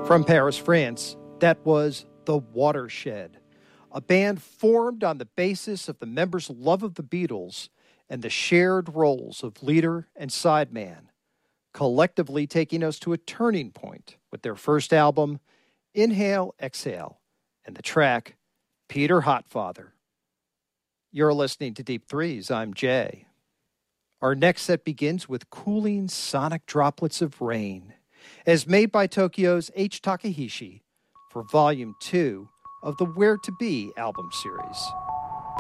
From Paris, France, that was The Watershed, a band formed on the basis of the members' love of the Beatles and the shared roles of leader and sideman, collectively taking us to a turning point with their first album, Inhale, Exhale, and the track, Peter Hotfather. You're listening to Deep Threes. I'm Jay. Our next set begins with cooling sonic droplets of rain, as made by Tokyo's H. Takahashi for Volume 2 of the Where to Be album series.